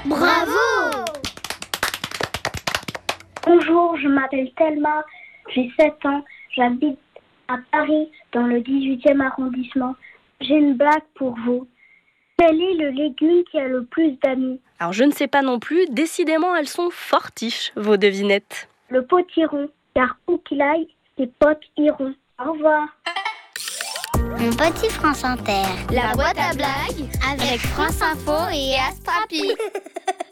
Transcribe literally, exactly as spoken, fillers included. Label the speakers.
Speaker 1: Bravo!
Speaker 2: Bonjour, je m'appelle Thelma, j'ai sept ans, j'habite à Paris dans le dix-huitième arrondissement. J'ai une blague pour vous. Quel est le légume qui a le plus d'amis?
Speaker 3: Alors je ne sais pas non plus, décidément elles sont fortiches, vos devinettes.
Speaker 2: Le potiron, car où qu'il aille, ses potes iront. Au revoir.
Speaker 1: Mon petit France Inter. La boîte à blagues avec France Info et Astrapi.